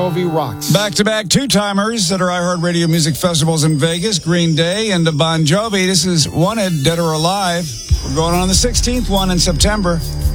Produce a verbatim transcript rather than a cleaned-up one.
Jovi rocks. Back-to-back two-timers that are iHeartRadio Music Festivals in Vegas, Green Day and Bon Jovi. This is Wanted, Dead or Alive. We're going on the sixteenth one in September.